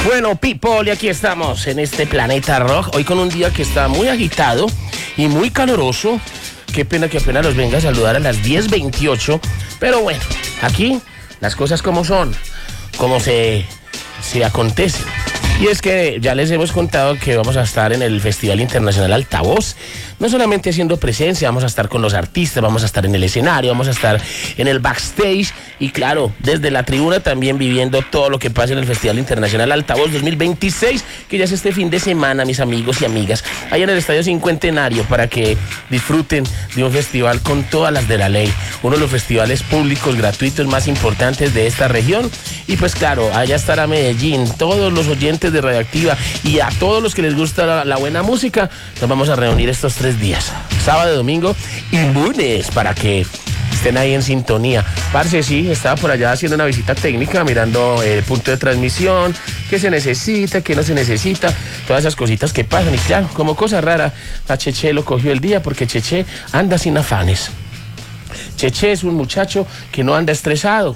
Bueno, people, y aquí estamos en este planeta rock, hoy con un día que está muy agitado y muy caloroso. Qué pena que apenas los venga a saludar a las 10:28, pero bueno, aquí las cosas como son, como se acontecen. Y es que ya les hemos contado que vamos a estar en el Festival Internacional Altavoz, no solamente haciendo presencia, vamos a estar con los artistas, vamos a estar en el escenario, vamos a estar en el backstage y claro, desde la tribuna también viviendo todo lo que pasa en el Festival Internacional Altavoz 2026, que ya es este fin de semana, mis amigos y amigas, allá en el Estadio Cincuentenario, para que disfruten de un festival con todas las de la ley, uno de los festivales públicos gratuitos más importantes de esta región. Y pues claro, allá estará Medellín, todos los oyentes de Radioactiva y a todos los que les gusta la buena música, nos vamos a reunir estos 3 días, sábado, domingo y lunes, para que estén ahí en sintonía. Parce, sí, estaba por allá haciendo una visita técnica, mirando el punto de transmisión, qué se necesita, qué no se necesita, todas esas cositas que pasan. Y claro, como cosa rara, a Cheche lo cogió el día porque Cheche anda sin afanes. Cheche es un muchacho que no anda estresado.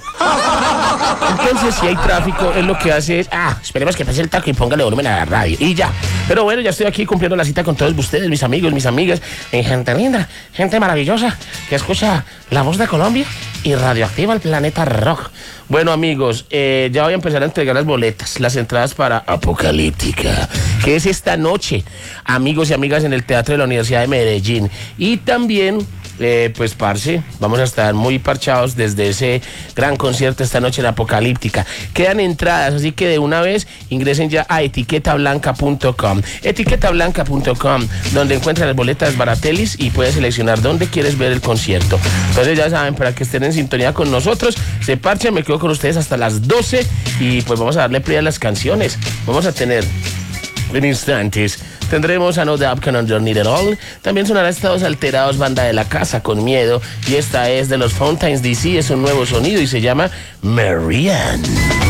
Entonces, si hay tráfico, él lo que hace es, esperemos que pase el taco y póngale volumen a la radio. Y ya. Pero bueno, ya estoy aquí cumpliendo la cita con todos ustedes, mis amigos, mis amigas, gente linda, gente maravillosa, que escucha La Voz de Colombia y Radioactiva, el planeta rock. Bueno, amigos, ya voy a empezar a entregar las boletas, las entradas para Apocalíptica, que es esta noche, amigos y amigas, en el Teatro de la Universidad de Medellín. Y también, pues, parce, vamos a estar muy parchados desde ese gran concierto esta noche en Apocalíptica. Quedan entradas, así que de una vez ingresen ya a etiquetablanca.com. Etiquetablanca.com, donde encuentran las boletas baratelis y puedes seleccionar dónde quieres ver el concierto. Entonces ya saben, para que estén en sintonía con nosotros, se parchen, me quedo con ustedes hasta las 12 y pues vamos a darle play a las canciones. Vamos a tener en instantes. Tendremos a No Doubt Can Underneath It All. También sonará Estados Alterados, banda de la casa con miedo. Y esta es de los Fountains DC, es un nuevo sonido y se llama Marianne.